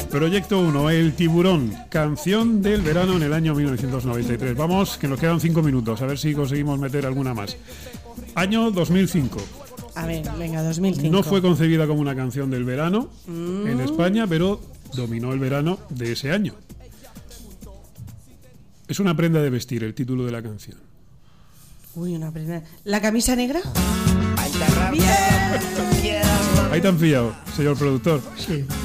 Proyecto 1, El Tiburón, canción del verano en el año 1993. Vamos, que nos quedan 5 minutos, a ver si conseguimos meter alguna más. Año 2005. A ver, venga, 2005. No fue concebida como una canción del verano en España, pero dominó el verano de ese año. Es una prenda de vestir, el título de la canción. Uy, una prenda. ¿La camisa negra? Ahí te han pillado, señor productor. Sí.